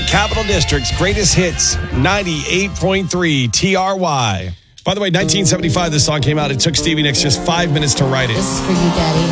Capital District's greatest hits, 98.3 TRY. By the way, 1975, this song came out. It took Stevie Nicks just 5 minutes to write it. This is for you, Daddy.